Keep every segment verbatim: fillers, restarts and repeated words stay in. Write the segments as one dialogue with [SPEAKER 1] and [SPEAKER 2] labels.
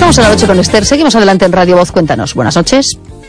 [SPEAKER 1] Estamos en La Noche con Esther, seguimos adelante en Radio Voz, cuéntanos. Buenas noches.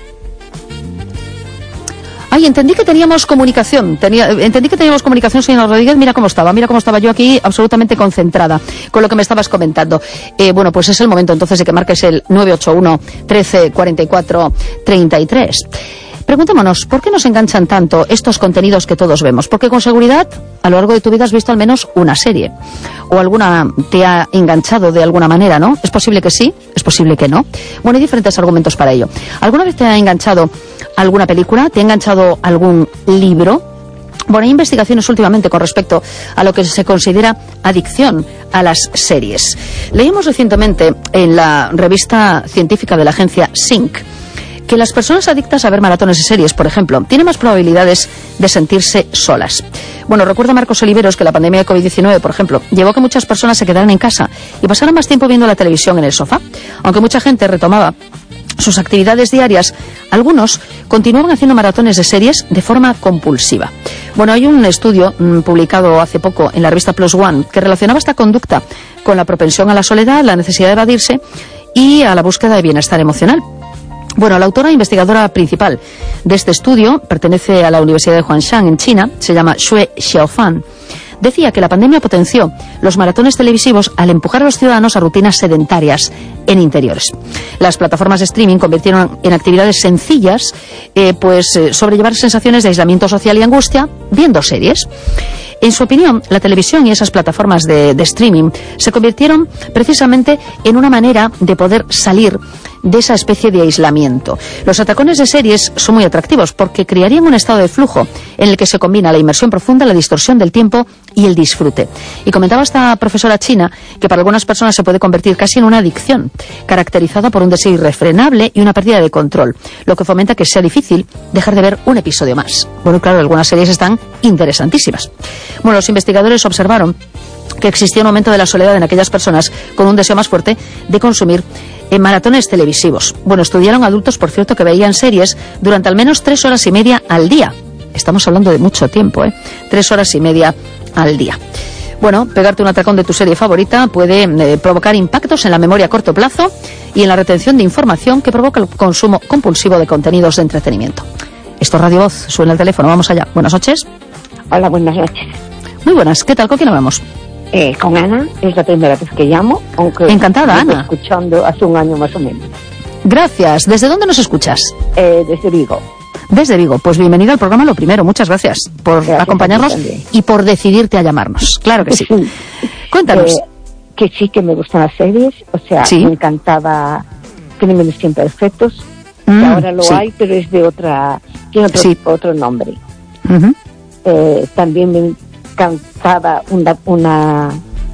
[SPEAKER 1] Ay, entendí que teníamos comunicación, tenía, entendí que teníamos comunicación, señor Rodríguez, mira cómo estaba, mira cómo estaba yo aquí absolutamente concentrada con lo que me estabas comentando. Eh, bueno, pues es el momento entonces de que marques el nueve ocho uno, trece, cuarenta y cuatro, treinta y tres. Preguntémonos, ¿por qué nos enganchan tanto estos contenidos que todos vemos? Porque con seguridad, a lo largo de tu vida has visto al menos una serie. O alguna te ha enganchado de alguna manera, ¿no? Es posible que sí, es posible que no. Bueno, hay diferentes argumentos para ello. ¿Alguna vez te ha enganchado alguna película? ¿Te ha enganchado algún libro? Bueno, hay investigaciones últimamente con respecto a lo que se considera adicción a las series. Leímos recientemente en la revista científica de la agencia Sync que las personas adictas a ver maratones de series, por ejemplo, tienen más probabilidades de sentirse solas. Bueno, recuerda Marcos Oliveros que la pandemia de COVID diecinueve, por ejemplo, llevó a que muchas personas se quedaran en casa y pasaran más tiempo viendo la televisión en el sofá. Aunque mucha gente retomaba sus actividades diarias, algunos continuaban haciendo maratones de series de forma compulsiva. Bueno, hay un estudio mmm, publicado hace poco en la revista Plus One que relacionaba esta conducta con la propensión a la soledad, la necesidad de evadirse y a la búsqueda de bienestar emocional. Bueno, la autora investigadora principal de este estudio pertenece a la Universidad de Huangshan en China, se llama Xue Xiaofan. Decía que la pandemia potenció los maratones televisivos al empujar a los ciudadanos a rutinas sedentarias en interiores. Las plataformas de streaming convirtieron en actividades sencillas, eh, pues eh, sobrellevar sensaciones de aislamiento social y angustia viendo series. En su opinión, la televisión y esas plataformas de, de streaming se convirtieron precisamente en una manera de poder salir de esa especie de aislamiento. Los atracones de series son muy atractivos porque crearían un estado de flujo en el que se combina la inmersión profunda, la distorsión del tiempo y el disfrute. Y comentaba esta profesora china que para algunas personas se puede convertir casi en una adicción, caracterizada por un deseo irrefrenable y una pérdida de control, lo que fomenta que sea difícil dejar de ver un episodio más. Bueno, claro, algunas series están interesantísimas. Bueno, los investigadores observaron que existía un aumento de la soledad en aquellas personas con un deseo más fuerte de consumir en maratones televisivos. Bueno, estudiaron adultos, por cierto, que veían series durante al menos tres horas y media al día. Estamos hablando de mucho tiempo, ¿eh? Tres horas y media al día. Bueno, pegarte un atracón de tu serie favorita puede eh, provocar impactos en la memoria a corto plazo y en la retención de información que provoca el consumo compulsivo de contenidos de entretenimiento. Esto es Radio Voz, suena el teléfono, vamos allá. Buenas noches.
[SPEAKER 2] Hola, buenas noches.
[SPEAKER 1] Muy buenas, ¿qué tal? ¿Con quién hablamos?
[SPEAKER 2] Eh, con Ana, es la primera vez que llamo, aunque
[SPEAKER 1] encantada, Ana.
[SPEAKER 2] Escuchando hace un año más o menos.
[SPEAKER 1] Gracias. ¿Desde dónde nos escuchas?
[SPEAKER 2] Eh, desde Vigo.
[SPEAKER 1] Desde Vigo. Pues bienvenida al programa, lo primero. Muchas gracias por
[SPEAKER 2] gracias
[SPEAKER 1] acompañarnos y por decidirte a llamarnos. Claro que sí. sí. Cuéntanos.
[SPEAKER 2] Eh, que sí que me gustan las series, o sea, ¿sí? Me encantaba Crímenes Imperfectos, mm, que ahora lo sí. hay, pero es de otra, tiene otro, sí. otro nombre. Uh-huh. Eh, también me encantaba una una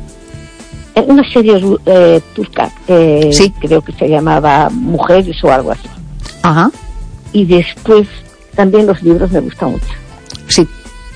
[SPEAKER 2] una serie eh, turca, eh, sí. creo que se llamaba Mujeres o algo así.
[SPEAKER 1] Ajá.
[SPEAKER 2] Y después también los libros me gustan mucho.
[SPEAKER 1] Sí.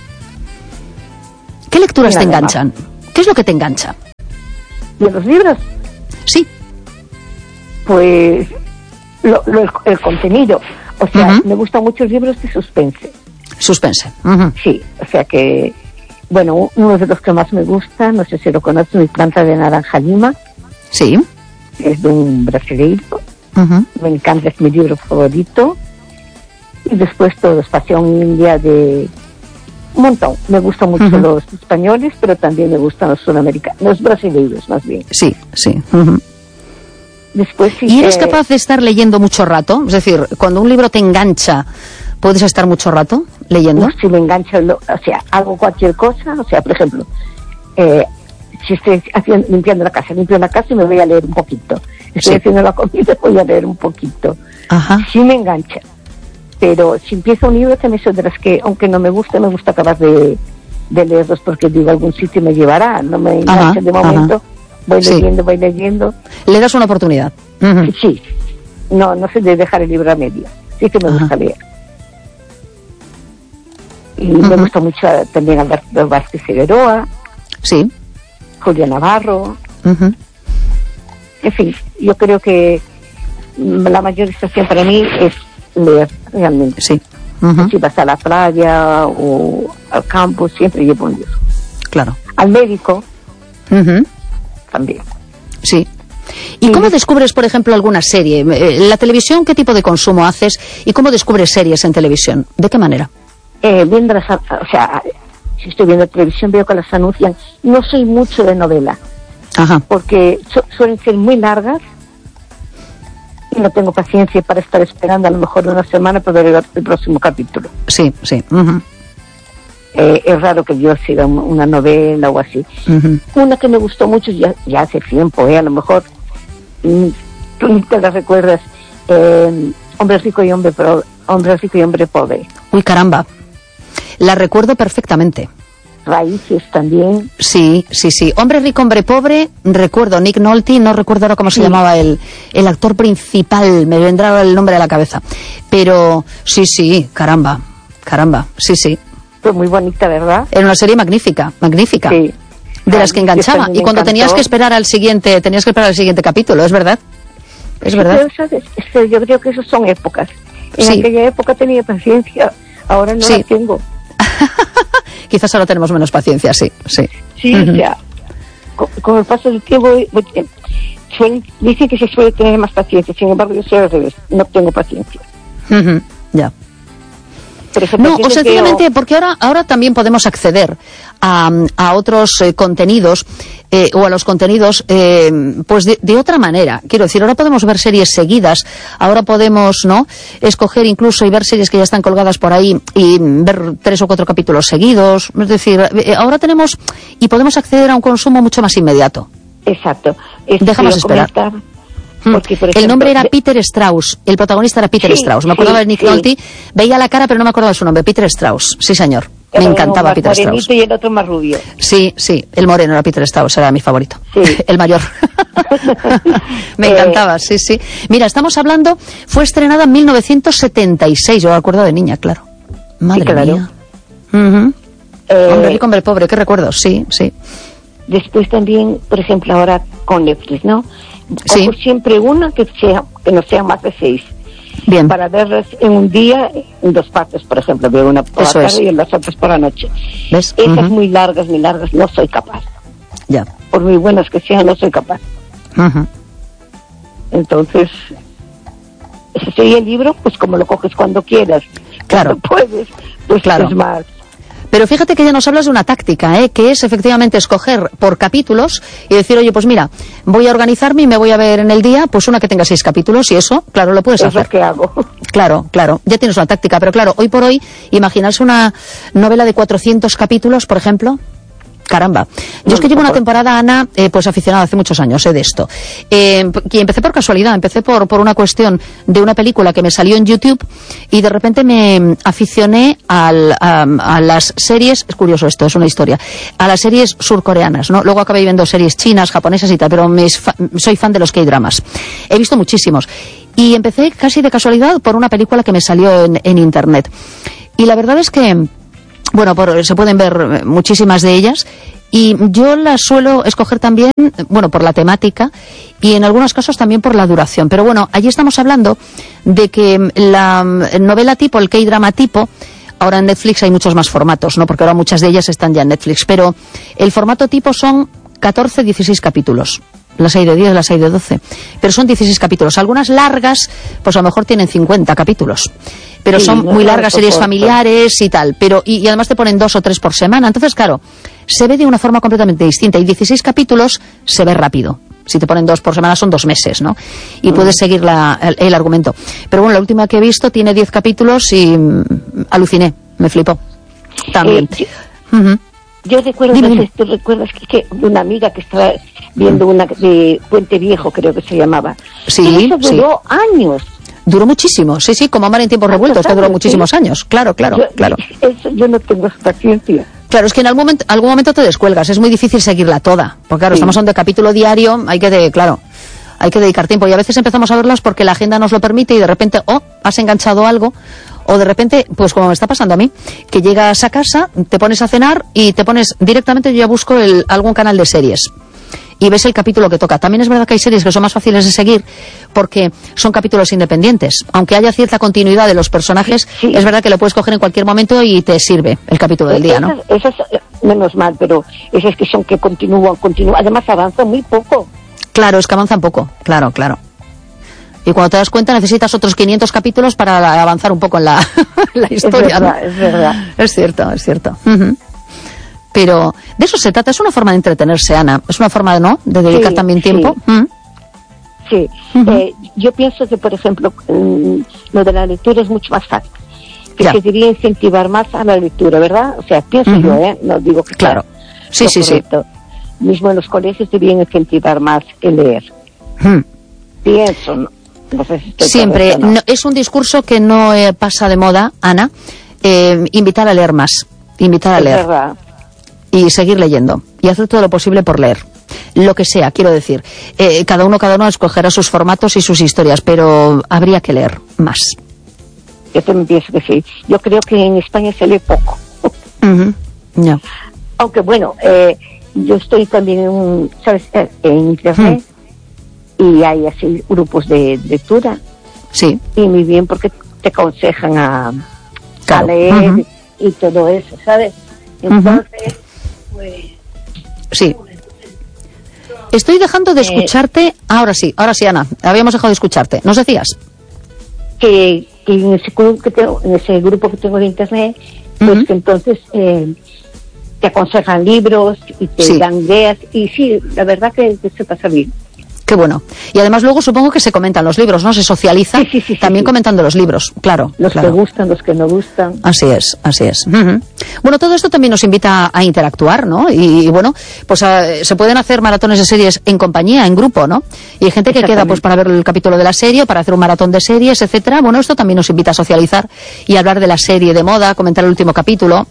[SPEAKER 1] ¿Qué lecturas te enganchan? ¿Qué es lo que te engancha?
[SPEAKER 2] ¿De los libros?
[SPEAKER 1] Sí.
[SPEAKER 2] Pues lo, lo, el, el contenido. O sea, uh-huh. me gustan mucho los libros de suspense.
[SPEAKER 1] Suspense. Uh-huh.
[SPEAKER 2] Sí, o sea que, bueno, uno de los que más me gusta, no sé si lo conoces, Mi planta de naranja lima.
[SPEAKER 1] Sí.
[SPEAKER 2] Es de un brasileiro.
[SPEAKER 1] Uh-huh.
[SPEAKER 2] Me encanta, es mi libro favorito. Y después todo es Pasión India de un montón. Me gustan mucho uh-huh. los españoles, pero también me gustan los sudamericanos, los brasileños más bien.
[SPEAKER 1] Sí, sí. Uh-huh.
[SPEAKER 2] Después sí.
[SPEAKER 1] ¿Y eres
[SPEAKER 2] eh,
[SPEAKER 1] capaz de estar leyendo mucho rato? Es decir, cuando un libro te engancha, ¿puedes estar mucho rato leyendo?
[SPEAKER 2] No, si me engancha, lo, o sea, hago cualquier cosa, o sea, por ejemplo, eh, si estoy haciendo, limpiando la casa, limpio la casa y me voy a leer un poquito. Estoy sí. haciendo la comida, voy a leer un poquito.
[SPEAKER 1] Ajá.
[SPEAKER 2] Sí me engancha. Pero si empiezo un libro, también soy de las que, aunque no me guste, me gusta acabar de, de leerlos porque digo, algún sitio me llevará, no me engancha de momento, ajá. voy sí. leyendo, voy leyendo.
[SPEAKER 1] ¿Le das una oportunidad?
[SPEAKER 2] Uh-huh. Sí, no, no sé de dejar el libro a medio, sí que me ajá. gusta leer. Y uh-huh. me gusta mucho también Alberto Vázquez Figueroa,
[SPEAKER 1] sí.
[SPEAKER 2] Julia Navarro,
[SPEAKER 1] uh-huh.
[SPEAKER 2] en fin, yo creo que la mayor distracción para mí es leer realmente.
[SPEAKER 1] Sí. Uh-huh.
[SPEAKER 2] Si vas a la playa o al campo, siempre llevo un libro.
[SPEAKER 1] Claro.
[SPEAKER 2] Al médico,
[SPEAKER 1] uh-huh.
[SPEAKER 2] también.
[SPEAKER 1] Sí. ¿Y sí. cómo descubres, por ejemplo, alguna serie? ¿La televisión qué tipo de consumo haces? ¿Y cómo descubres series en televisión? ¿De qué manera?
[SPEAKER 2] Eh, viendo las, o sea, si estoy viendo televisión veo que las anuncian. No soy mucho de novela.
[SPEAKER 1] Ajá.
[SPEAKER 2] Porque su suelen ser muy largas y no tengo paciencia para estar esperando a lo mejor una semana para ver el próximo capítulo.
[SPEAKER 1] Sí, sí. Uh-huh.
[SPEAKER 2] eh, es raro que yo siga una novela o así. Uh-huh. Una que me gustó mucho ya, ya hace tiempo, eh, a lo mejor mm, tú ni te la recuerdas, eh, Hombre rico y hombre, pro, hombre rico y hombre pobre.
[SPEAKER 1] Uy, caramba, la recuerdo perfectamente.
[SPEAKER 2] Raíces también.
[SPEAKER 1] Sí, sí, sí. Hombre rico, hombre pobre, recuerdo Nick Nolte, no recuerdo ahora cómo se sí. llamaba el, el actor principal, me vendrá el nombre a la cabeza. Pero sí, sí, caramba, caramba, sí, sí.
[SPEAKER 2] Fue muy bonita, ¿verdad?
[SPEAKER 1] Era una serie magnífica, magnífica. Sí. De las que enganchaba. Y cuando encantó. tenías que esperar al siguiente, tenías que esperar al siguiente capítulo, ¿es verdad? Es
[SPEAKER 2] sí,
[SPEAKER 1] verdad.
[SPEAKER 2] Pero, ¿sabes? Yo creo que eso son épocas. En
[SPEAKER 1] sí.
[SPEAKER 2] aquella época tenía paciencia, ahora no sí. la tengo.
[SPEAKER 1] Quizás ahora tenemos menos paciencia, sí, sí.
[SPEAKER 2] Sí, uh-huh. o sea, con, con el paso del tiempo, suelen, dicen que se suele tener más paciencia, sin embargo yo soy al revés, no tengo paciencia.
[SPEAKER 1] Uh-huh. Ya. No, o sencillamente veo... porque ahora ahora también podemos acceder a, a otros eh, contenidos eh, o a los contenidos eh, pues de, de otra manera. Quiero decir, ahora podemos ver series seguidas, ahora podemos no escoger incluso y ver series que ya están colgadas por ahí y ver tres o cuatro capítulos seguidos. Es decir, eh, ahora tenemos y podemos acceder a un consumo mucho más inmediato.
[SPEAKER 2] Exacto.
[SPEAKER 1] Déjanos esperar. Comentar... Porque, por ejemplo, el nombre era Peter Strauss, el protagonista era Peter sí, Strauss, me acordaba sí, de Nick Nolte, sí. veía la cara pero no me acordaba de su nombre, Peter Strauss, sí señor, me
[SPEAKER 2] el
[SPEAKER 1] encantaba Peter Strauss.
[SPEAKER 2] Y el otro más rubio.
[SPEAKER 1] Sí, sí, el moreno era Peter Strauss, era mi favorito, sí. el mayor. me eh. encantaba, sí, sí. Mira, estamos hablando, fue estrenada en mil novecientos setenta y seis, yo me acuerdo de niña, claro. Madre sí, claro. mía. Uh-huh. eh, hombre rico, hombre pobre, qué recuerdos, sí, sí.
[SPEAKER 2] Después también, por ejemplo, ahora con Netflix, ¿no?
[SPEAKER 1] Sí.
[SPEAKER 2] Cojo siempre una que sea que no sea más de seis.
[SPEAKER 1] Bien.
[SPEAKER 2] Para verlas en un día, en dos partes, por ejemplo. Veo una por
[SPEAKER 1] Eso
[SPEAKER 2] la tarde
[SPEAKER 1] es.
[SPEAKER 2] y las otras por la noche.
[SPEAKER 1] ¿Ves?
[SPEAKER 2] Esas
[SPEAKER 1] uh-huh.
[SPEAKER 2] muy largas, muy largas, no soy capaz.
[SPEAKER 1] Ya.
[SPEAKER 2] Por muy buenas que sean, no soy capaz.
[SPEAKER 1] Uh-huh.
[SPEAKER 2] Entonces, ese sería el libro, pues como lo coges cuando quieras.
[SPEAKER 1] Claro.
[SPEAKER 2] Cuando puedes, pues
[SPEAKER 1] claro.
[SPEAKER 2] es más...
[SPEAKER 1] Pero fíjate que ya nos hablas de una táctica, ¿eh? Que es efectivamente escoger por capítulos y decir, oye, pues mira, voy a organizarme y me voy a ver en el día, pues una que tenga seis capítulos y eso, claro, lo puedes
[SPEAKER 2] es
[SPEAKER 1] hacer.
[SPEAKER 2] Es lo que hago.
[SPEAKER 1] Claro, claro, ya tienes una táctica, pero claro, hoy por hoy, imaginarse una novela de cuatrocientos capítulos, por ejemplo... Caramba. Yo es que llevo una temporada, Ana, eh, pues aficionada hace muchos años eh, de esto. Eh, y empecé por casualidad, empecé por, por una cuestión de una película que me salió en YouTube y de repente me aficioné al, a, a las series, es curioso esto, es una historia, a las series surcoreanas, ¿no? Luego acabé viendo series chinas, japonesas y tal, pero me, soy fan de los K-dramas. He visto muchísimos. Y empecé casi de casualidad por una película que me salió en, en Internet. Y la verdad es que... Bueno, por, se pueden ver muchísimas de ellas y yo las suelo escoger también, bueno, por la temática y en algunos casos también por la duración. Pero bueno, allí estamos hablando de que la novela tipo, el K-drama tipo, ahora en Netflix hay muchos más formatos, ¿no? Porque ahora muchas de ellas están ya en Netflix, pero el formato tipo son catorce, dieciséis capítulos. Las hay de diez, las hay de doce. Pero son dieciséis capítulos. Algunas largas, pues a lo mejor tienen cincuenta capítulos. Pero sí, son muy largas, series por, familiares por... y tal. Pero y, y además te ponen dos o tres por semana. Entonces, claro, se ve de una forma completamente distinta. Y dieciséis capítulos se ve rápido. Si te ponen dos por semana son dos meses, ¿no? Y mm. puedes seguir la, el, el argumento. Pero bueno, la última que he visto tiene diez capítulos y mm, aluciné. Me flipó. También.
[SPEAKER 2] Eh, uh-huh. Yo recuerdo, dime, dime. ¿Tú recuerdas que, que una amiga que estaba viendo una de Puente Viejo, creo que se llamaba?
[SPEAKER 1] Sí,
[SPEAKER 2] y eso duró
[SPEAKER 1] sí.
[SPEAKER 2] años.
[SPEAKER 1] Duró muchísimo, sí, sí, como Amar en tiempos revueltos, que duró muchísimos sí. años. Claro, claro,
[SPEAKER 2] yo,
[SPEAKER 1] claro.
[SPEAKER 2] Eso yo no tengo esa paciencia.
[SPEAKER 1] Claro, es que en algún momento, algún momento te descuelgas, es muy difícil seguirla toda. Porque claro, sí. estamos hablando de capítulo diario, hay que, de, claro, hay que dedicar tiempo. Y a veces empezamos a verlas porque la agenda nos lo permite y de repente, oh, has enganchado algo. O de repente, pues como me está pasando a mí, que llegas a casa, te pones a cenar y te pones directamente, yo ya busco el, algún canal de series y ves el capítulo que toca. También es verdad que hay series que son más fáciles de seguir porque son capítulos independientes. Aunque haya cierta continuidad de los personajes, sí. es verdad que lo puedes coger en cualquier momento y te sirve el capítulo del día, ¿no?
[SPEAKER 2] Esas, esas menos mal, pero esas que son que continúan, continúan. Además avanzan muy poco.
[SPEAKER 1] Claro, es que avanzan poco, claro, claro. Y cuando te das cuenta necesitas otros quinientos capítulos para avanzar un poco en la, la historia.
[SPEAKER 2] Es verdad,
[SPEAKER 1] ¿no?
[SPEAKER 2] es verdad.
[SPEAKER 1] Es cierto, es cierto. Uh-huh. Pero de eso se trata, es una forma de entretenerse, Ana. Es una forma, ¿no?, de dedicar sí, también tiempo.
[SPEAKER 2] Sí,
[SPEAKER 1] ¿Mm?
[SPEAKER 2] sí. Uh-huh. Eh, yo pienso que, por ejemplo, um, lo de la lectura es mucho más fácil. Que ya. se debería incentivar más a la lectura, ¿verdad? O sea, pienso uh-huh. yo, ¿eh? No digo que
[SPEAKER 1] claro. Sí, sí, correcto.
[SPEAKER 2] sí. Mismo en los colegios deberían incentivar más el leer. Uh-huh. Pienso, ¿no? No sé si
[SPEAKER 1] Siempre. No. No, es un discurso que no eh, pasa de moda, Ana. Eh, invitar a leer más. Invitar a
[SPEAKER 2] es
[SPEAKER 1] leer.
[SPEAKER 2] Verdad.
[SPEAKER 1] Y seguir leyendo. Y hacer todo lo posible por leer. Lo que sea, quiero decir. Eh, cada uno, cada uno escogerá sus formatos y sus historias, pero habría que leer más.
[SPEAKER 2] Yo también pienso que sí. Yo creo que en España se lee poco.
[SPEAKER 1] Uh-huh. No.
[SPEAKER 2] Aunque bueno, eh, yo estoy también en, un, ¿sabes? en internet uh-huh. y hay así grupos de lectura.
[SPEAKER 1] Sí.
[SPEAKER 2] Y muy bien porque te aconsejan a,
[SPEAKER 1] claro.
[SPEAKER 2] a leer uh-huh. y todo eso, ¿sabes? Entonces, uh-huh. pues...
[SPEAKER 1] Sí. Estoy dejando de escucharte. Eh, ahora sí, ahora sí, Ana. Habíamos dejado de escucharte. ¿Nos decías?
[SPEAKER 2] Que, que en, ese grupo que tengo, en ese grupo que tengo de internet, pues uh-huh. que entonces eh, te aconsejan libros y te sí. dan ideas. Y sí, la verdad que, que se pasa bien.
[SPEAKER 1] Qué bueno. Y además luego supongo que se comentan los libros, ¿no? Se socializa
[SPEAKER 2] sí, sí, sí,
[SPEAKER 1] también
[SPEAKER 2] sí,
[SPEAKER 1] comentando sí. los libros, claro.
[SPEAKER 2] Los
[SPEAKER 1] claro.
[SPEAKER 2] que gustan, los que no gustan.
[SPEAKER 1] Así es, así es. Uh-huh. Bueno, todo esto también nos invita a interactuar, ¿no? Y, y bueno, pues a, se pueden hacer maratones de series en compañía, en grupo, ¿no? Y hay gente que queda pues para ver el capítulo de la serie, para hacer un maratón de series, etcétera. Bueno, esto también nos invita a socializar y hablar de la serie de moda, comentar el último capítulo.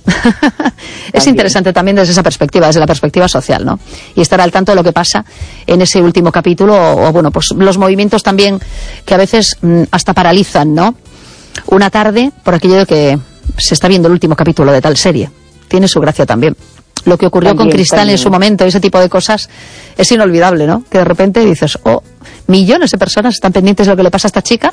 [SPEAKER 1] Es también. Interesante también desde esa perspectiva, desde la perspectiva social, ¿no? Y estar al tanto de lo que pasa en ese último capítulo o, o bueno, pues los movimientos también que a veces mmm, hasta paralizan, ¿no? Una tarde, por aquello de que se está viendo el último capítulo de tal serie. Tiene su gracia también. Lo que ocurrió también, con Cristal también. En su momento, ese tipo de cosas, es inolvidable, ¿no? Que de repente dices, oh, millones de personas están pendientes de lo que le pasa a esta chica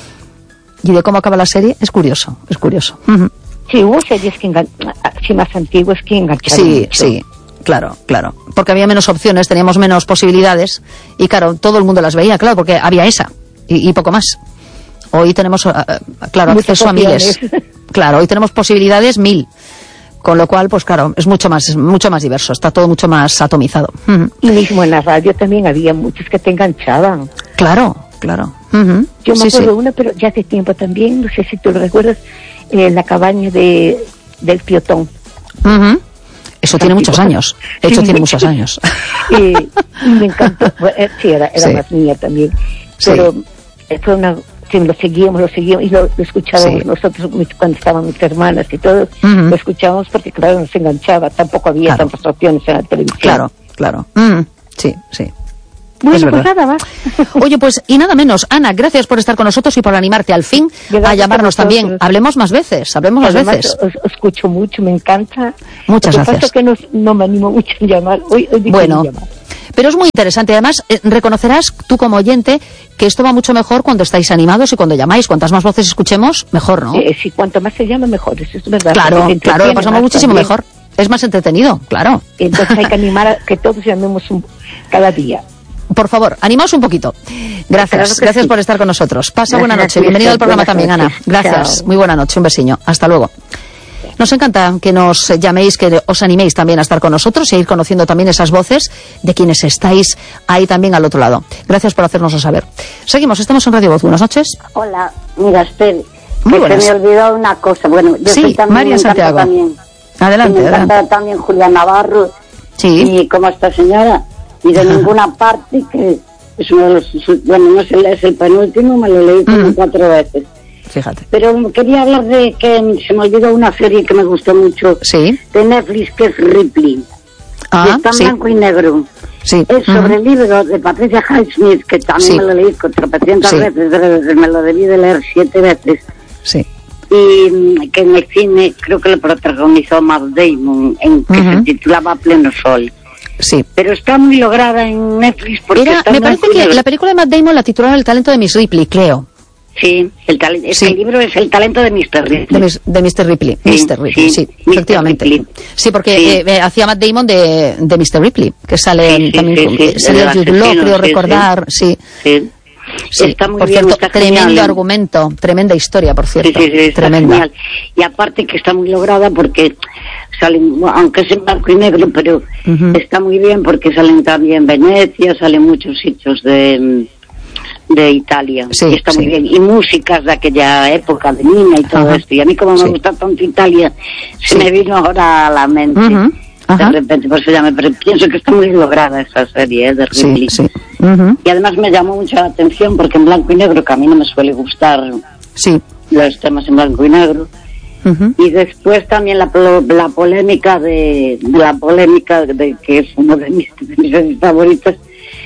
[SPEAKER 1] y de cómo acaba la serie. Es curioso, es curioso. Uh-huh.
[SPEAKER 2] Sí, hubo series que engan... sí, más antiguas que engancharon
[SPEAKER 1] Sí,
[SPEAKER 2] mucho.
[SPEAKER 1] sí. Claro, claro, porque había menos opciones, teníamos menos posibilidades y claro, todo el mundo las veía, claro, porque había esa y, y poco más. Hoy tenemos, uh, claro,
[SPEAKER 2] Muchas
[SPEAKER 1] acceso opciones. A miles. Claro, hoy tenemos posibilidades mil, con lo cual, pues claro, es mucho más, mucho más diverso, está todo mucho más atomizado. Uh-huh.
[SPEAKER 2] Y mismo en la radio también había muchos que te enganchaban.
[SPEAKER 1] Claro, claro. Uh-huh.
[SPEAKER 2] Yo me
[SPEAKER 1] sí,
[SPEAKER 2] acuerdo
[SPEAKER 1] sí.
[SPEAKER 2] una, pero ya hace tiempo también, no sé si tú lo recuerdas, eh, la cabaña de del Piotón.
[SPEAKER 1] Uh-huh. Eso tiene muchos años. De hecho, sí, tiene muchos años.
[SPEAKER 2] Y, y me encantó. Bueno, sí, era, era sí. más mía también. Pero sí. fue una... Sí, lo seguíamos, lo seguíamos y lo, lo escuchábamos sí. nosotros cuando estaban mis hermanas y todos. Uh-huh. Lo escuchábamos porque, claro, nos enganchaba. Tampoco había claro. tantas opciones en la televisión.
[SPEAKER 1] Claro, claro. Mm, sí, sí.
[SPEAKER 2] Bueno, pues nada más.
[SPEAKER 1] Oye, pues y nada menos. Ana, gracias por estar con nosotros y por animarte al fin gracias a llamarnos a también. Hablemos más veces, hablemos más
[SPEAKER 2] Además,
[SPEAKER 1] veces.
[SPEAKER 2] Os, os escucho mucho, me encanta.
[SPEAKER 1] Muchas
[SPEAKER 2] Lo que
[SPEAKER 1] gracias.
[SPEAKER 2] pasa que no, no me animo mucho a llamar. Hoy, hoy
[SPEAKER 1] bueno,
[SPEAKER 2] llamar.
[SPEAKER 1] Pero es muy interesante. Además, eh, reconocerás tú como oyente que esto va mucho mejor cuando estáis animados y cuando llamáis. Cuantas más voces escuchemos, mejor, ¿no?
[SPEAKER 2] Eh, sí, cuanto más se llama, mejor. Eso es verdad.
[SPEAKER 1] Claro, claro, lo pasamos muchísimo también. Mejor. Es más entretenido, claro.
[SPEAKER 2] Entonces hay que animar a que todos llamemos un, cada día.
[SPEAKER 1] Por favor, animaos un poquito. Gracias,
[SPEAKER 2] claro
[SPEAKER 1] gracias
[SPEAKER 2] sí.
[SPEAKER 1] por estar con nosotros. Pasa
[SPEAKER 2] gracias
[SPEAKER 1] buena noche. Bienvenido al programa también, Ana. Gracias.
[SPEAKER 2] Chao.
[SPEAKER 1] Muy buena noche. Un besiño. Hasta luego. Nos encanta que nos llaméis, que os animéis también a estar con nosotros y a ir conociendo también esas voces de quienes estáis ahí también al otro lado. Gracias por hacérnoslo saber. Seguimos, estamos en Radio Voz. Buenas noches.
[SPEAKER 3] Hola, mira, Esther,
[SPEAKER 1] Muy
[SPEAKER 3] que
[SPEAKER 1] buenas.
[SPEAKER 3] se me olvidó una cosa. Bueno, yo
[SPEAKER 1] sí,
[SPEAKER 3] soy también,
[SPEAKER 1] María Santiago.
[SPEAKER 3] También,
[SPEAKER 1] adelante,
[SPEAKER 3] me encanta
[SPEAKER 1] adelante.
[SPEAKER 3] también Julia Navarro.
[SPEAKER 1] Sí.
[SPEAKER 3] Y como esta señora, y de ninguna parte, que es uno de los, bueno, no sé, es el penúltimo, me lo leí como mm. cuatro veces.
[SPEAKER 1] Fíjate.
[SPEAKER 3] Pero quería hablar de que se me olvidó una serie que me gustó mucho.
[SPEAKER 1] Sí.
[SPEAKER 3] De Netflix, que es Ripley.
[SPEAKER 1] Ah,
[SPEAKER 3] que está en
[SPEAKER 1] sí.
[SPEAKER 3] blanco y negro.
[SPEAKER 1] Sí.
[SPEAKER 3] Es sobre
[SPEAKER 1] uh-huh.
[SPEAKER 3] el libro de Patricia Highsmith, que también
[SPEAKER 1] sí.
[SPEAKER 3] me lo leí tropecientas
[SPEAKER 1] sí.
[SPEAKER 3] veces, me lo debí de leer siete veces.
[SPEAKER 1] Sí.
[SPEAKER 3] Y que en el cine creo que lo protagonizó Matt Damon, en que uh-huh. se titulaba Pleno Sol.
[SPEAKER 1] Sí.
[SPEAKER 3] Pero está muy lograda en Netflix porque
[SPEAKER 1] Era,
[SPEAKER 3] está
[SPEAKER 1] me parece que
[SPEAKER 3] negro.
[SPEAKER 1] la película de Matt Damon la titularon El talento de Miss Ripley, creo.
[SPEAKER 3] Sí, el, tale-
[SPEAKER 1] sí.
[SPEAKER 3] Este libro es El talento de mister Ripley.
[SPEAKER 1] De, mis, de mister Ripley,
[SPEAKER 3] sí,
[SPEAKER 1] mister Ripley, sí, sí efectivamente. Ripley. Sí, porque sí. Eh, hacía Matt Damon de, de mister Ripley, que sale
[SPEAKER 3] sí, sí,
[SPEAKER 1] también,
[SPEAKER 3] sí, sí,
[SPEAKER 1] sale Jude Law, creo sí, recordar, sí.
[SPEAKER 3] Sí.
[SPEAKER 1] Sí,
[SPEAKER 3] está muy
[SPEAKER 1] por
[SPEAKER 3] bien,
[SPEAKER 1] cierto,
[SPEAKER 3] está
[SPEAKER 1] tremendo
[SPEAKER 3] genial.
[SPEAKER 1] argumento, tremenda historia, por cierto.
[SPEAKER 3] Sí, sí, sí, está
[SPEAKER 1] tremenda.
[SPEAKER 3] Genial. Y aparte que está muy lograda porque salen, aunque es en blanco y negro, pero uh-huh. está muy bien porque salen también Venecia, salen muchos sitios de, de Italia.
[SPEAKER 1] Sí,
[SPEAKER 3] y está
[SPEAKER 1] sí.
[SPEAKER 3] muy bien. Y músicas de aquella época de niña y todo uh-huh. esto. Y a mí como me sí. gusta tanto Italia, se sí. me vino ahora a la mente. Uh-huh. Ajá. De repente, por eso ya me pero pienso que está muy lograda esa serie ¿eh? de Ripley.
[SPEAKER 1] Sí, sí. Uh-huh.
[SPEAKER 3] Y además me llamó mucho la atención porque en blanco y negro, que a mí no me suele gustar
[SPEAKER 1] sí.
[SPEAKER 3] los temas en blanco y negro. Uh-huh. Y después también la, la polémica de, de la polémica de que es uno de mis, de mis series favoritas,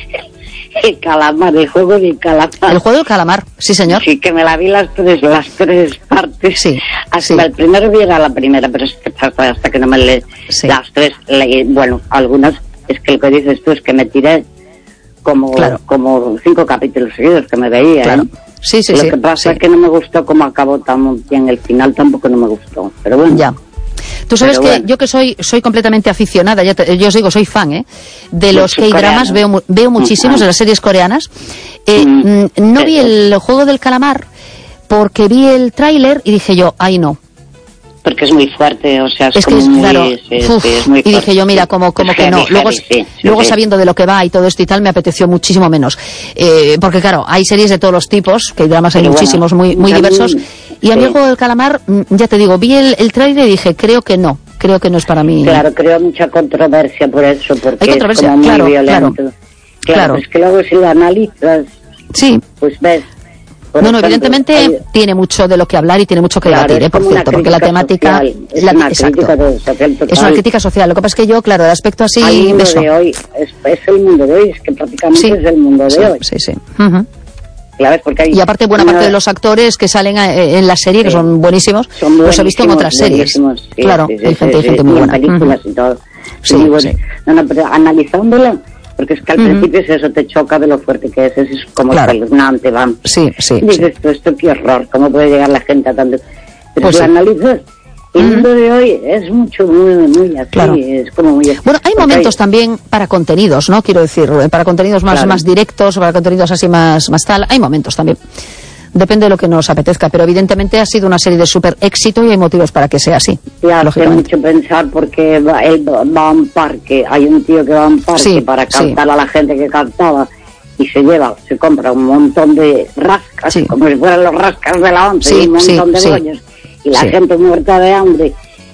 [SPEAKER 3] el calamar, el juego del calamar.
[SPEAKER 1] El juego del calamar, sí señor.
[SPEAKER 3] Sí, que me la vi las tres, las tres partes.
[SPEAKER 1] Sí.
[SPEAKER 3] Hasta
[SPEAKER 1] sí.
[SPEAKER 3] el primero vi era la primera, pero es que hasta, hasta que no me le sí. las tres, le, bueno, algunas, es que lo que dices tú es que me tiré como, claro. como cinco capítulos seguidos que me veía.
[SPEAKER 1] Claro.
[SPEAKER 3] ¿eh?
[SPEAKER 1] Sí, sí,
[SPEAKER 3] lo
[SPEAKER 1] sí.
[SPEAKER 3] que pasa
[SPEAKER 1] sí.
[SPEAKER 3] es que no me gustó cómo acabó tan bien el final, tampoco no me gustó, pero bueno.
[SPEAKER 1] Ya. Tú sabes
[SPEAKER 3] Pero
[SPEAKER 1] que
[SPEAKER 3] bueno.
[SPEAKER 1] yo que soy soy completamente aficionada, ya te, yo os digo, soy fan, ¿eh? De los K-dramas, veo, veo muchísimos, uh-huh. de las series coreanas. Eh, uh-huh. No vi el juego del calamar porque vi el tráiler y dije yo, ay no.
[SPEAKER 3] Porque es muy fuerte, o sea, es,
[SPEAKER 1] es que
[SPEAKER 3] como
[SPEAKER 1] es,
[SPEAKER 3] muy,
[SPEAKER 1] claro,
[SPEAKER 3] es, es,
[SPEAKER 1] uf,
[SPEAKER 3] es muy
[SPEAKER 1] y dije yo, mira, como, como que
[SPEAKER 3] heavy,
[SPEAKER 1] no. Luego,
[SPEAKER 3] heavy, sí,
[SPEAKER 1] luego
[SPEAKER 3] sí.
[SPEAKER 1] sabiendo de lo que va y todo esto y tal, me apeteció muchísimo menos. Eh, porque claro, hay series de todos los tipos, que hay dramas, hay muchísimos, bueno, muy, muy diversos. Y a mí el juego del calamar, ya te digo, vi el, el trailer y dije, creo que no, creo que no es para mí.
[SPEAKER 3] Claro, creo mucha controversia por eso, porque
[SPEAKER 1] hay controversia,
[SPEAKER 3] es como
[SPEAKER 1] claro,
[SPEAKER 3] muy violento.
[SPEAKER 1] Claro,
[SPEAKER 3] claro,
[SPEAKER 1] claro.
[SPEAKER 3] Es que luego si lo analizas,
[SPEAKER 1] sí.
[SPEAKER 3] pues ves.
[SPEAKER 1] Por no, no, evidentemente hay... tiene mucho de lo que hablar y tiene mucho que
[SPEAKER 3] claro,
[SPEAKER 1] debatir, ¿eh? Por cierto, porque la temática
[SPEAKER 3] social, es,
[SPEAKER 1] la,
[SPEAKER 3] una
[SPEAKER 1] exacto,
[SPEAKER 3] social
[SPEAKER 1] es una crítica social. Lo que pasa es que yo, claro, el aspecto así
[SPEAKER 3] el mundo
[SPEAKER 1] de eso.
[SPEAKER 3] de hoy es, es el mundo de hoy, es que prácticamente
[SPEAKER 1] sí,
[SPEAKER 3] es el mundo de
[SPEAKER 1] sí,
[SPEAKER 3] hoy.
[SPEAKER 1] Sí, sí. Uh-huh.
[SPEAKER 3] Claro, porque hay
[SPEAKER 1] y aparte buena
[SPEAKER 3] una...
[SPEAKER 1] parte de los actores que salen en la serie, que sí. son buenísimos,
[SPEAKER 3] son
[SPEAKER 1] los he visto en otras series.
[SPEAKER 3] Sí,
[SPEAKER 1] claro,
[SPEAKER 3] sí, sí,
[SPEAKER 1] hay gente,
[SPEAKER 3] sí,
[SPEAKER 1] hay gente
[SPEAKER 3] sí,
[SPEAKER 1] muy buena.
[SPEAKER 3] En películas
[SPEAKER 1] uh-huh.
[SPEAKER 3] y todo.
[SPEAKER 1] Sí,
[SPEAKER 3] muy bueno.
[SPEAKER 1] sí.
[SPEAKER 3] No, no, pero analizándola, porque es que al uh-huh. principio es eso, te choca de lo fuerte que es, es como
[SPEAKER 1] claro.
[SPEAKER 3] espeluznante, vamos.
[SPEAKER 1] Sí, sí.
[SPEAKER 3] Y dices,
[SPEAKER 1] sí.
[SPEAKER 3] esto qué horror, ¿cómo puede llegar la gente a tanto? Pero
[SPEAKER 1] pues
[SPEAKER 3] si
[SPEAKER 1] sí.
[SPEAKER 3] lo analizas, el mundo uh-huh. de hoy es mucho, muy, muy así,
[SPEAKER 1] claro.
[SPEAKER 3] es como muy así.
[SPEAKER 1] Bueno, hay
[SPEAKER 3] porque
[SPEAKER 1] momentos
[SPEAKER 3] hay...
[SPEAKER 1] también para contenidos, ¿no? Quiero decir, para contenidos más, claro. más directos, para contenidos así más, más tal, hay momentos también. Depende de lo que nos apetezca, pero evidentemente ha sido una serie de súper éxito y hay motivos para que sea así.
[SPEAKER 3] Claro, hace mucho pensar porque va, él va a un parque, hay un tío que va a un parque
[SPEAKER 1] sí,
[SPEAKER 3] para cantar
[SPEAKER 1] sí.
[SPEAKER 3] a la gente que cantaba y se lleva, se compra un montón de rascas, sí. como si fueran los rascas de la once,
[SPEAKER 1] sí,
[SPEAKER 3] y un montón
[SPEAKER 1] sí,
[SPEAKER 3] de
[SPEAKER 1] sí.
[SPEAKER 3] bollos, y la
[SPEAKER 1] sí.
[SPEAKER 3] gente muerta de hambre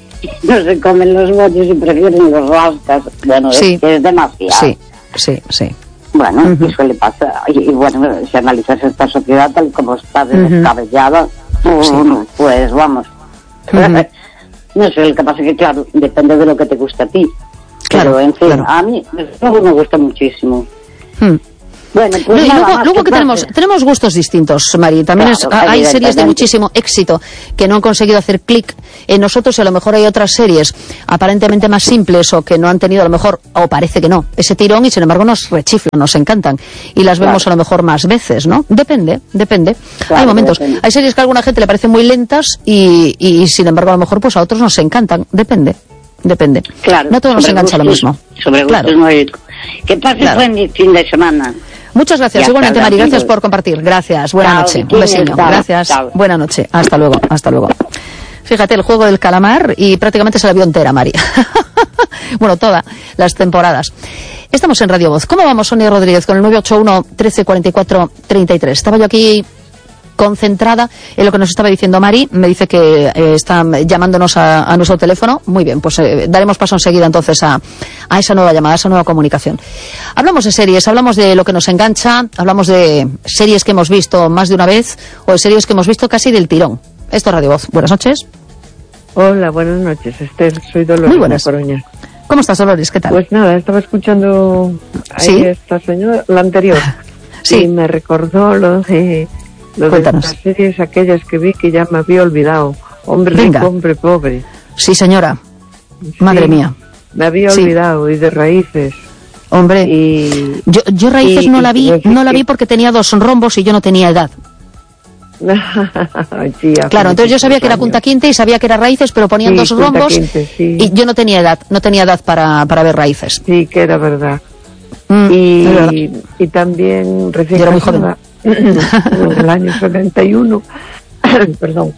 [SPEAKER 3] no se comen los bollos y prefieren los rascas. Bueno,
[SPEAKER 1] sí.
[SPEAKER 3] es que es demasiado.
[SPEAKER 1] Sí, sí, sí.
[SPEAKER 3] Bueno,
[SPEAKER 1] uh-huh.
[SPEAKER 3] y suele pasar. Y, y bueno, si analizas esta sociedad tal como está de descabellada, uh-huh. sí. pues vamos. Uh-huh. No sé, lo que pasa es que, claro, depende de lo que te gusta a ti.
[SPEAKER 1] Claro,
[SPEAKER 3] pero, en fin,
[SPEAKER 1] claro.
[SPEAKER 3] a mí luego me gusta muchísimo.
[SPEAKER 1] Hmm.
[SPEAKER 3] Bueno, pues
[SPEAKER 1] no,
[SPEAKER 3] nada,
[SPEAKER 1] y luego, luego que
[SPEAKER 3] pase.
[SPEAKER 1] tenemos tenemos gustos distintos, Mari. También
[SPEAKER 3] claro,
[SPEAKER 1] es, hay series de muchísimo éxito que no han conseguido hacer clic en nosotros y a lo mejor hay otras series aparentemente más simples o que no han tenido a lo mejor, o parece que no, ese tirón y sin embargo nos rechiflan, nos encantan y las vemos claro. a lo mejor más veces, ¿no? Depende, depende. Claro, hay momentos. Depende. Hay series que a alguna gente le parecen muy lentas y, y sin embargo a lo mejor pues a otros nos encantan. Depende. Depende.
[SPEAKER 3] Claro,
[SPEAKER 1] no todo nos engancha
[SPEAKER 3] gustos,
[SPEAKER 1] lo mismo.
[SPEAKER 3] Sobre gustos
[SPEAKER 1] claro.
[SPEAKER 3] muy... Que pase claro. buen mi fin de semana.
[SPEAKER 1] Muchas gracias. Ya Igualmente, Mari, gracias por compartir. Gracias. Buena
[SPEAKER 3] Chao,
[SPEAKER 1] noche. Un besillo. Gracias. Chao. Buena noche. Hasta luego. Hasta luego. Fíjate, el juego del calamar y prácticamente se la vio entera, Mari. Bueno, todas las temporadas. Estamos en Radio Voz. ¿Cómo vamos, Sonia Rodríguez, con el nueve ocho uno, trece cuarenta y cuatro, treinta y tres? Estaba yo aquí concentrada en lo que nos estaba diciendo Mari. Me dice que eh, está llamándonos a, a nuestro teléfono. Muy bien, pues eh, daremos paso enseguida entonces a, a esa nueva llamada, a esa nueva comunicación. Hablamos de series, hablamos de lo que nos engancha, hablamos de series que hemos visto más de una vez o de series que hemos visto casi del tirón. Esto es Radio Voz. Buenas noches.
[SPEAKER 4] Hola, buenas noches, Esther. Soy Dolores
[SPEAKER 1] Muy buenas.
[SPEAKER 4] de Coruña.
[SPEAKER 1] ¿Cómo estás, Dolores? ¿Qué tal?
[SPEAKER 4] Pues nada, estaba escuchando a
[SPEAKER 1] ¿Sí?
[SPEAKER 4] esta señora, la anterior,
[SPEAKER 1] sí.
[SPEAKER 4] y me recordó lo de... Lo
[SPEAKER 1] Cuéntanos.
[SPEAKER 4] de las series aquellas que vi que ya me había olvidado. Hombre
[SPEAKER 1] Venga.
[SPEAKER 4] rico, hombre pobre.
[SPEAKER 1] Sí, señora. Madre
[SPEAKER 4] sí,
[SPEAKER 1] mía.
[SPEAKER 4] Me había
[SPEAKER 1] sí.
[SPEAKER 4] olvidado. Y de Raíces.
[SPEAKER 1] Hombre,
[SPEAKER 4] y,
[SPEAKER 1] yo, yo Raíces
[SPEAKER 4] y,
[SPEAKER 1] no la vi,
[SPEAKER 4] y,
[SPEAKER 1] no la vi porque tenía dos rombos y yo no tenía edad.
[SPEAKER 2] sí,
[SPEAKER 1] claro, entonces yo sabía que era Kunta Kinte y sabía que era Raíces, pero ponían sí, dos rombos Quinte, sí. Y yo no tenía edad, no tenía edad para, para ver Raíces.
[SPEAKER 2] Sí, que era verdad. Mm, y, verdad. y también recién
[SPEAKER 1] era muy joven.
[SPEAKER 2] En el año setenta y uno, perdón,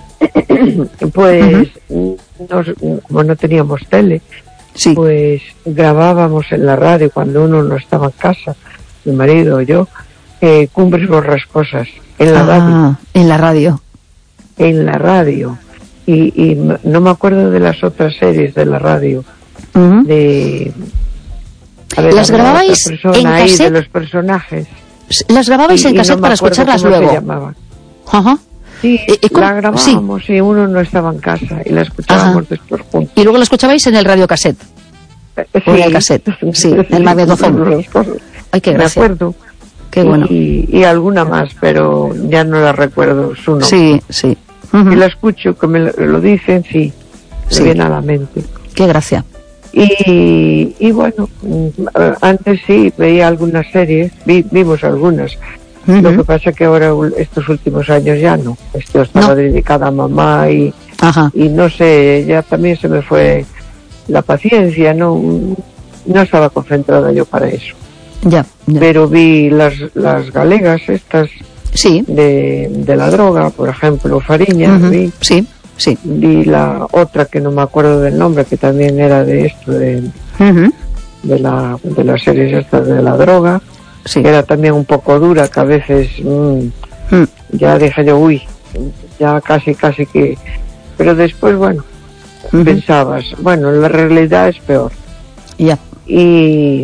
[SPEAKER 2] pues uh-huh. nos, como no teníamos tele, sí. pues grabábamos en la radio cuando uno no estaba en casa, mi marido o yo, eh, Cumbres Borrascosas, en la ah, radio.
[SPEAKER 1] En la radio.
[SPEAKER 2] En la radio. Y, y no me acuerdo de las otras series de la radio. Uh-huh. De... A ver,
[SPEAKER 1] ¿las grababais en cassette?
[SPEAKER 2] De los personajes.
[SPEAKER 1] ¿Las grababais
[SPEAKER 2] y,
[SPEAKER 1] en cassette no para escucharlas luego?
[SPEAKER 2] Se llamaban.
[SPEAKER 1] Ajá.
[SPEAKER 2] Sí, ¿Y, y la grabábamos sí. y uno no estaba en casa y la escuchábamos Ajá. después juntos.
[SPEAKER 1] ¿Y luego la escuchabais en el radiocassette?
[SPEAKER 2] Sí.
[SPEAKER 1] O en el cassette, sí, en el magnetofón. Ay, qué gracia.
[SPEAKER 2] Me acuerdo.
[SPEAKER 1] Qué bueno.
[SPEAKER 2] Y, y alguna más, pero ya no la recuerdo su nombre.
[SPEAKER 1] Sí, sí.
[SPEAKER 2] Uh-huh. Y la escucho, que me lo, lo dicen, sí, me sí. viene a la mente.
[SPEAKER 1] Qué gracia.
[SPEAKER 2] Y, y bueno, antes sí veía algunas series, vi, vimos algunas. Uh-huh. Lo que pasa que ahora, estos últimos años ya no. Esto estaba no. dedicada a mamá y, Ajá. y no sé, ya también se me fue la paciencia, no, no estaba concentrada yo para eso.
[SPEAKER 1] Ya, ya.
[SPEAKER 2] Pero vi las, las galegas estas
[SPEAKER 1] sí.
[SPEAKER 2] de, de la droga, por ejemplo, Fariña, uh-huh. vi.
[SPEAKER 1] Sí, sí.
[SPEAKER 2] Vi la otra que no me acuerdo del nombre, que también era de esto, de, uh-huh. de, la, de las series estas de la droga, sí. que era también un poco dura, que a veces mmm, uh-huh. ya dije yo, uy, ya casi, casi que... Pero después, bueno, uh-huh. pensabas, bueno, la realidad es peor.
[SPEAKER 1] Ya.
[SPEAKER 2] Y...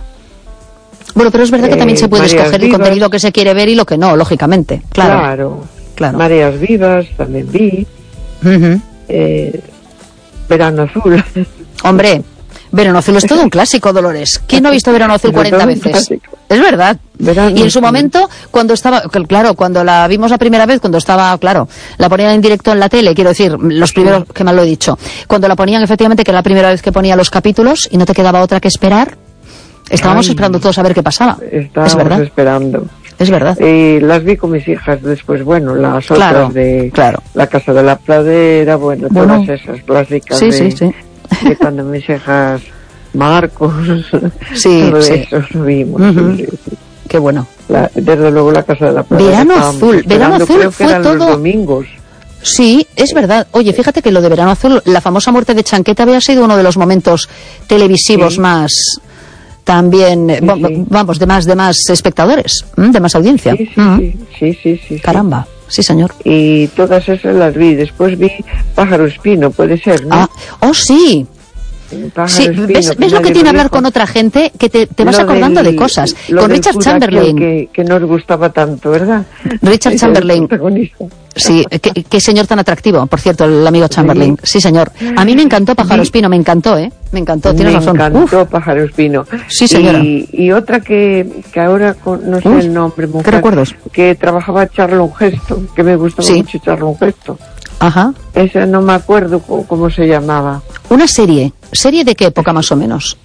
[SPEAKER 1] Bueno, pero es verdad que también
[SPEAKER 2] eh,
[SPEAKER 1] se puede
[SPEAKER 2] Mareas
[SPEAKER 1] escoger el
[SPEAKER 2] Vivas,
[SPEAKER 1] contenido que se quiere ver y lo que no, lógicamente. Claro.
[SPEAKER 2] Claro.
[SPEAKER 1] claro.
[SPEAKER 2] Mareas Vivas también vi.
[SPEAKER 1] Uh-huh.
[SPEAKER 2] Eh, Verano Azul.
[SPEAKER 1] Hombre, Verano Azul es todo un clásico, Dolores. ¿Quién no ha visto Verano Azul cuarenta veces? Es verdad. Verano y en su momento, cuando estaba, claro, cuando la vimos la primera vez, cuando estaba, claro, la ponían en directo en la tele, quiero decir, los primeros, que mal lo he dicho, cuando la ponían efectivamente, que era la primera vez que ponía los capítulos y no te quedaba otra que esperar, estábamos Ay, esperando todos a ver qué pasaba.
[SPEAKER 2] Estábamos
[SPEAKER 1] es verdad.
[SPEAKER 2] esperando.
[SPEAKER 1] Es verdad.
[SPEAKER 2] Y las vi con mis hijas después, bueno, las otras
[SPEAKER 1] claro,
[SPEAKER 2] de
[SPEAKER 1] claro.
[SPEAKER 2] La Casa de la Pradera, bueno,
[SPEAKER 1] bueno
[SPEAKER 2] todas esas clásicas
[SPEAKER 1] sí,
[SPEAKER 2] de,
[SPEAKER 1] sí, sí.
[SPEAKER 2] de cuando mis hijas, Marcos,
[SPEAKER 1] sí,
[SPEAKER 2] todo
[SPEAKER 1] sí.
[SPEAKER 2] eso lo vimos.
[SPEAKER 1] Uh-huh.
[SPEAKER 2] sí, sí.
[SPEAKER 1] Qué bueno.
[SPEAKER 2] La, desde luego La Casa de la Pradera.
[SPEAKER 1] Verano Azul, Verano Azul
[SPEAKER 2] creo que
[SPEAKER 1] fue
[SPEAKER 2] eran
[SPEAKER 1] todo...
[SPEAKER 2] los domingos.
[SPEAKER 1] Sí, es verdad. Oye, fíjate que lo de Verano Azul, la famosa muerte de Chanqueta había sido uno de los momentos televisivos sí. más... También, sí, sí. vamos, de más de más espectadores, de más audiencia.
[SPEAKER 2] Sí, sí, uh-huh. sí, sí, sí, sí.
[SPEAKER 1] Caramba, sí, señor.
[SPEAKER 2] Y todas esas las vi. Después vi Pájaro Espino, puede ser, ¿no?
[SPEAKER 1] Ah, oh, sí. Sí,
[SPEAKER 2] Espino,
[SPEAKER 1] ¿ves, ¿ves lo que tiene hablar con otra gente? Que te, te vas
[SPEAKER 2] lo
[SPEAKER 1] acordando
[SPEAKER 2] del,
[SPEAKER 1] de cosas. Con Richard Chamberlain.
[SPEAKER 2] Que, que nos gustaba tanto, ¿verdad?
[SPEAKER 1] Richard Chamberlain. Sí, qué, qué señor tan atractivo, por cierto, el amigo Chamberlain. Sí, señor. A mí me encantó Pájaro Espino, me encantó, ¿eh? Me encantó, tienes
[SPEAKER 2] me
[SPEAKER 1] razón.
[SPEAKER 2] Me encantó
[SPEAKER 1] Uf.
[SPEAKER 2] Pájaro Espino.
[SPEAKER 1] Sí, señora.
[SPEAKER 2] Y, y otra que, que ahora, con, no sé Uf, el nombre, mujer,
[SPEAKER 1] ¿qué recuerdos?
[SPEAKER 2] Que trabajaba Charlon Heston, que me gustaba sí. mucho Charlon Heston.
[SPEAKER 1] Ajá.
[SPEAKER 2] Esa no me acuerdo cómo, cómo se llamaba.
[SPEAKER 1] Una serie. ¿Serie de qué época más o menos?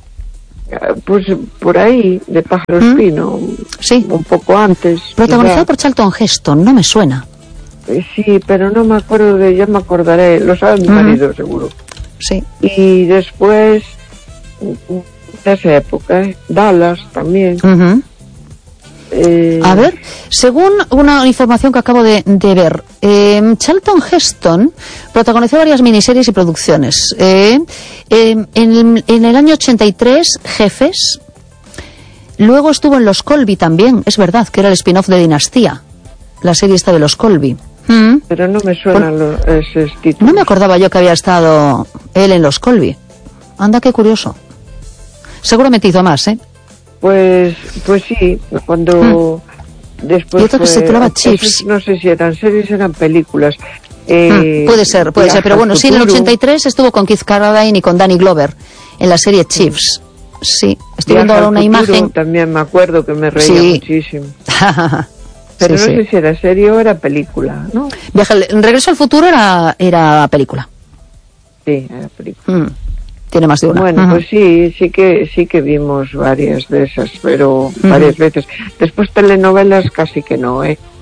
[SPEAKER 2] Pues por ahí, de Pájaro ¿Mm? Espino.
[SPEAKER 1] Sí.
[SPEAKER 2] Un poco antes.
[SPEAKER 1] Protagonizado por Charlton Heston, no me suena.
[SPEAKER 2] Sí, pero no me acuerdo de... Ya me acordaré, lo sabe mi uh-huh. marido seguro.
[SPEAKER 1] Sí.
[SPEAKER 2] Y después, de esa época, ¿eh? Dallas también.
[SPEAKER 1] Uh-huh.
[SPEAKER 2] Eh...
[SPEAKER 1] A ver, según una información que acabo de, de ver, eh, Charlton Heston protagonizó varias miniseries y producciones. Eh, eh, en, en el año ochenta y tres, Jefes. Luego estuvo en Los Colby también, es verdad, que era el spin-off de Dinastía. La serie esta de Los Colby. ¿Mm?
[SPEAKER 2] Pero no me suenan los, esos títulos.
[SPEAKER 1] No me acordaba yo que había estado él en Los Colby. Anda, qué curioso. Seguramente hizo más, ¿eh?
[SPEAKER 2] Pues, pues sí, cuando mm. después
[SPEAKER 1] y otra que
[SPEAKER 2] fue,
[SPEAKER 1] se titulaba Chiefs.
[SPEAKER 2] No sé si eran series, eran películas.
[SPEAKER 1] Eh, mm, puede ser, puede ser, pero bueno, sí, en el ochenta y tres estuvo con Keith Carradine y con Danny Glover en la serie Chiefs. Sí, estoy viendo ahora una
[SPEAKER 2] futuro,
[SPEAKER 1] imagen.
[SPEAKER 2] También me acuerdo que me reía
[SPEAKER 1] sí.
[SPEAKER 2] muchísimo. Pero sí, no sí. sé si era serie o era película, ¿no?
[SPEAKER 1] Viaje, Regreso al futuro era, era película.
[SPEAKER 2] Sí, era película.
[SPEAKER 1] Mm. Tiene más de una.
[SPEAKER 2] Bueno,
[SPEAKER 1] uh-huh.
[SPEAKER 2] pues sí, sí que sí que vimos varias de esas, pero uh-huh. varias veces. Después telenovelas casi que no, ¿eh?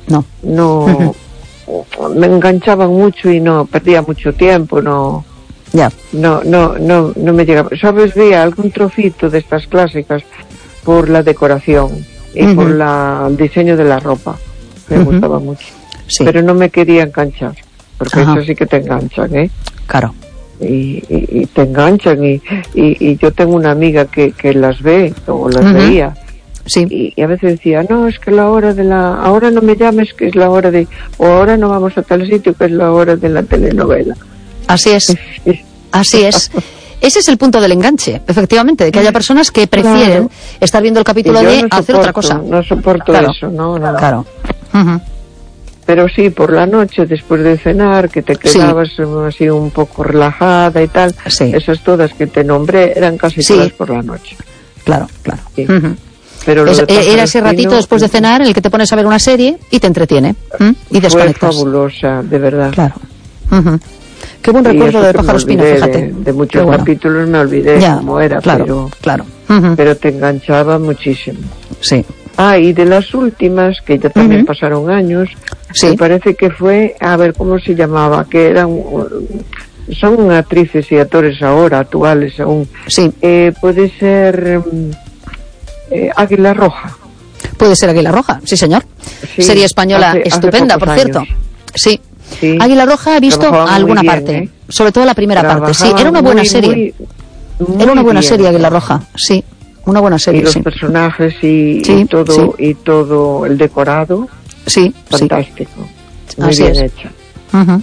[SPEAKER 1] No.
[SPEAKER 4] No, uh-huh. Me enganchaban mucho y no, perdía mucho tiempo, no...
[SPEAKER 1] Ya.
[SPEAKER 4] No, no, no, no me llegaba. ¿Sabes? Veía algún trocito de estas clásicas por la decoración y uh-huh. por la, el diseño de la ropa. Me uh-huh. gustaba mucho.
[SPEAKER 1] Sí.
[SPEAKER 4] Pero no me quería enganchar, porque eso sí que te enganchan, ¿eh?
[SPEAKER 1] Claro.
[SPEAKER 4] Y, y, y te enganchan y, y, y yo tengo una amiga que, que las ve o las uh-huh. veía.
[SPEAKER 1] Sí.
[SPEAKER 4] Y, y a veces decía, no, es que la hora de la... Ahora no me llames, que es la hora de... O ahora no vamos a tal sitio, que es la hora de la telenovela.
[SPEAKER 1] Así es, así es. Ese es el punto del enganche, efectivamente, de que haya personas que prefieren claro. estar viendo el capítulo de
[SPEAKER 4] no
[SPEAKER 1] hacer
[SPEAKER 4] soporto,
[SPEAKER 1] otra cosa.
[SPEAKER 4] No soporto
[SPEAKER 1] claro.
[SPEAKER 4] eso, no, no.
[SPEAKER 1] Claro. Uh-huh.
[SPEAKER 4] Pero sí, por la noche, después de cenar, que te quedabas sí. así un poco relajada y tal,
[SPEAKER 1] sí.
[SPEAKER 4] esas todas que te nombré eran casi sí. todas por la noche.
[SPEAKER 1] Claro, claro.
[SPEAKER 4] Sí.
[SPEAKER 1] Uh-huh.
[SPEAKER 4] Pero
[SPEAKER 1] es, era ese ratito después de cenar en el que te pones a ver una serie y te entretiene ¿m? y desconectas.
[SPEAKER 4] Fue fabulosa, de verdad.
[SPEAKER 1] Claro. Uh-huh. Qué buen recuerdo de Pájaro Espino, fíjate.
[SPEAKER 4] De, de muchos bueno. capítulos me olvidé ya, cómo era,
[SPEAKER 1] claro,
[SPEAKER 4] pero,
[SPEAKER 1] claro. Uh-huh.
[SPEAKER 4] pero te enganchaba muchísimo.
[SPEAKER 1] Sí.
[SPEAKER 4] Ah, y de las últimas, que ya también uh-huh. pasaron años,
[SPEAKER 1] sí.
[SPEAKER 4] me parece que fue, a ver, ¿cómo se llamaba? Que eran, son actrices y actores ahora, actuales aún.
[SPEAKER 1] Sí.
[SPEAKER 4] Eh, puede ser eh, Águila Roja.
[SPEAKER 1] Puede ser Águila Roja, sí señor. Sí, serie española hace, estupenda, hace por cierto.
[SPEAKER 4] Años.
[SPEAKER 1] Sí.
[SPEAKER 4] Sí.
[SPEAKER 1] Águila Roja he visto alguna
[SPEAKER 4] bien,
[SPEAKER 1] parte,
[SPEAKER 4] ¿eh?
[SPEAKER 1] sobre todo la primera
[SPEAKER 4] Trabajaba
[SPEAKER 1] parte. Sí, era una buena
[SPEAKER 4] muy,
[SPEAKER 1] serie.
[SPEAKER 4] Muy, muy
[SPEAKER 1] era una buena
[SPEAKER 4] bien.
[SPEAKER 1] serie Águila Roja, sí, una buena serie.
[SPEAKER 4] Y los
[SPEAKER 1] sí.
[SPEAKER 4] personajes y,
[SPEAKER 1] sí,
[SPEAKER 4] y todo
[SPEAKER 1] sí.
[SPEAKER 4] y todo el decorado,
[SPEAKER 1] sí,
[SPEAKER 4] fantástico,
[SPEAKER 1] sí.
[SPEAKER 4] muy
[SPEAKER 1] Así
[SPEAKER 4] bien
[SPEAKER 1] es.
[SPEAKER 4] hecho.
[SPEAKER 1] Uh-huh.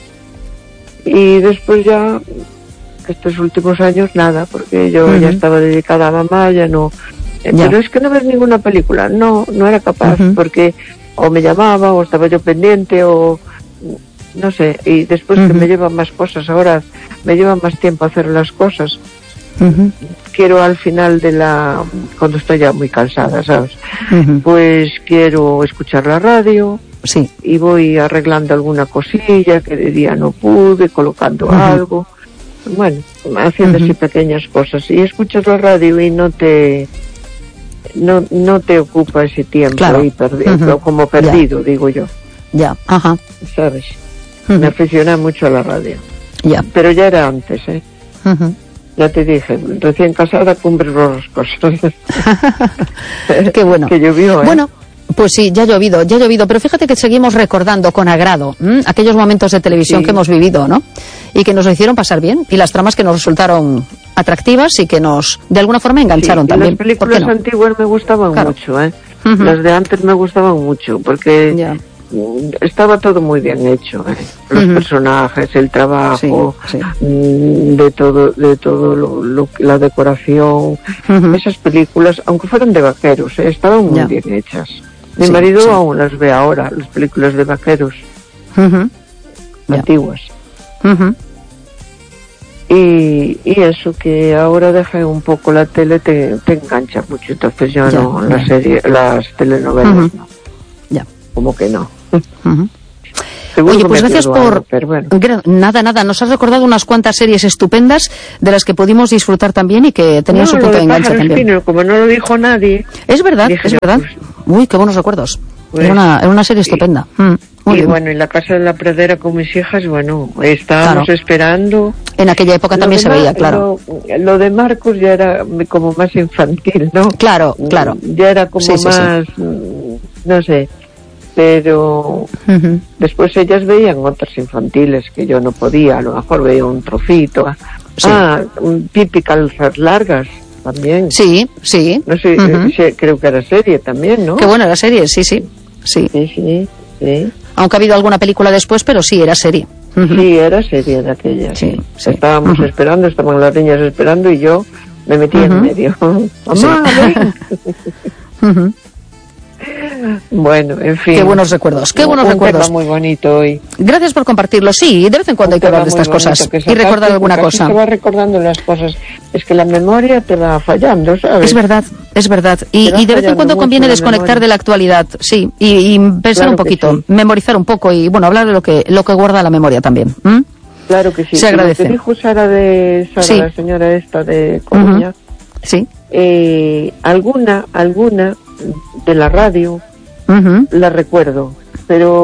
[SPEAKER 4] Y después ya estos últimos años nada, porque yo uh-huh. ya estaba dedicada a mamá, ya no. Eh,
[SPEAKER 1] ya.
[SPEAKER 4] Pero es que no ver ninguna película, no, no era capaz, uh-huh. porque o me llamaba o estaba yo pendiente o no sé, y después uh-huh. que me llevan más cosas, ahora me lleva más tiempo hacer las cosas. Uh-huh. Quiero al final de la, cuando estoy ya muy cansada, ¿sabes? Uh-huh. Pues quiero escuchar la radio.
[SPEAKER 1] Sí.
[SPEAKER 4] Y voy arreglando alguna cosilla que de día no pude, colocando uh-huh. algo. Bueno, haciendo uh-huh. así pequeñas cosas. Y escuchas la radio y no te no no te ocupa ese tiempo
[SPEAKER 1] claro.
[SPEAKER 4] ahí perdido, uh-huh. como perdido, ya. digo yo.
[SPEAKER 1] Ya, ajá.
[SPEAKER 4] ¿Sabes?
[SPEAKER 1] Uh-huh.
[SPEAKER 4] Me aficioné mucho a la radio.
[SPEAKER 1] Ya.
[SPEAKER 4] Pero ya era antes, ¿eh?
[SPEAKER 1] Uh-huh.
[SPEAKER 4] Ya te dije, recién casada cumbres borrascosas.
[SPEAKER 1] Qué bueno.
[SPEAKER 4] Que llovió, ¿eh?
[SPEAKER 1] Bueno, pues sí, ya ha llovido, ya ha llovido, pero fíjate que seguimos recordando con agrado ¿m? aquellos momentos de televisión sí. que hemos vivido, ¿no? Y que nos hicieron pasar bien, y las tramas que nos resultaron atractivas y que nos, de alguna forma, engancharon
[SPEAKER 4] sí,
[SPEAKER 1] también.
[SPEAKER 4] Las películas
[SPEAKER 1] no?
[SPEAKER 4] antiguas me gustaban
[SPEAKER 1] claro.
[SPEAKER 4] mucho, ¿eh?
[SPEAKER 1] Uh-huh.
[SPEAKER 4] Las de antes me gustaban mucho, porque
[SPEAKER 1] yeah.
[SPEAKER 4] estaba todo muy bien hecho, ¿eh? Los uh-huh. personajes, el trabajo,
[SPEAKER 1] sí, sí.
[SPEAKER 4] de todo, de todo lo, lo, la decoración. Uh-huh. Esas películas, aunque fueran de vaqueros, ¿eh? estaban muy yeah. bien hechas. Mi
[SPEAKER 1] sí,
[SPEAKER 4] marido
[SPEAKER 1] sí.
[SPEAKER 4] aún las ve ahora, las películas de vaqueros
[SPEAKER 1] uh-huh.
[SPEAKER 4] antiguas.
[SPEAKER 1] Uh-huh.
[SPEAKER 4] Y, y eso, que ahora dejé un poco la tele, te, te engancha mucho, entonces yo ya, no, ya. las serie, las telenovelas uh-huh. no.
[SPEAKER 1] Ya.
[SPEAKER 4] Como que no.
[SPEAKER 1] Uh-huh. Oye, pues gracias por...
[SPEAKER 4] algo, pero bueno.
[SPEAKER 1] Nada, nada, nos has recordado unas cuantas series estupendas de las que pudimos disfrutar también y que tenían
[SPEAKER 4] no,
[SPEAKER 1] su punto
[SPEAKER 4] de
[SPEAKER 1] de enganche
[SPEAKER 4] Pájaro
[SPEAKER 1] también.
[SPEAKER 4] Espino, como no lo dijo nadie...
[SPEAKER 1] Es verdad,
[SPEAKER 4] dije
[SPEAKER 1] es
[SPEAKER 4] yo,
[SPEAKER 1] verdad.
[SPEAKER 4] Pues,
[SPEAKER 1] Uy, qué buenos recuerdos.
[SPEAKER 4] Pues,
[SPEAKER 1] era, una, era una serie estupenda.
[SPEAKER 4] Y,
[SPEAKER 1] mm,
[SPEAKER 4] y
[SPEAKER 1] bien.
[SPEAKER 4] bueno, en la casa de la pradera con mis hijas, bueno, estábamos
[SPEAKER 1] claro.
[SPEAKER 4] esperando...
[SPEAKER 1] En aquella época también se
[SPEAKER 4] demás,
[SPEAKER 1] veía, claro.
[SPEAKER 4] Lo, lo de Marcos ya era como más infantil, ¿no?
[SPEAKER 1] Claro, claro.
[SPEAKER 4] Ya era como
[SPEAKER 1] sí, sí,
[SPEAKER 4] más...
[SPEAKER 1] Sí.
[SPEAKER 4] No sé... Pero uh-huh. después ellas veían otras infantiles que yo no podía, a lo mejor veía un trocito. Sí. Ah, Pipi Calzas Largas también.
[SPEAKER 1] Sí, sí.
[SPEAKER 4] No sé,
[SPEAKER 1] uh-huh.
[SPEAKER 4] eh, creo que era serie también, ¿no?
[SPEAKER 1] Qué buena era serie, sí, sí. Sí,
[SPEAKER 4] sí, sí. sí.
[SPEAKER 1] Aunque ha habido alguna película después, pero sí, era serie.
[SPEAKER 4] Uh-huh. Sí, era serie de aquella. Sí, sí. sí. Estábamos uh-huh. esperando, estaban las niñas esperando y yo me metí uh-huh. en medio. ¡Mamá, ven!
[SPEAKER 1] uh-huh.
[SPEAKER 4] Bueno, en fin.
[SPEAKER 1] Qué buenos recuerdos, qué buenos
[SPEAKER 4] un
[SPEAKER 1] recuerdos.
[SPEAKER 4] Tema muy bonito hoy.
[SPEAKER 1] Gracias por compartirlo. Sí, de vez en cuando un hay que hablar de estas cosas y recordar alguna cosa.
[SPEAKER 4] Te va recordando las cosas. Es que la memoria te va fallando, ¿sabes?
[SPEAKER 1] Es verdad, es verdad. Y, y de vez en cuando conviene desconectar de la actualidad, sí, y, y pensar
[SPEAKER 4] claro
[SPEAKER 1] un poquito,
[SPEAKER 4] sí.
[SPEAKER 1] memorizar un poco y bueno, hablar de lo que lo que guarda la memoria también. ¿Mm?
[SPEAKER 4] Claro que sí.
[SPEAKER 1] Se agradece.
[SPEAKER 4] Lo que dijo Sara de Sara,
[SPEAKER 1] sí.
[SPEAKER 4] la señora esta de Coruña.
[SPEAKER 1] Uh-huh. Sí.
[SPEAKER 4] Eh, alguna, alguna de la radio. Uh-huh. La recuerdo, pero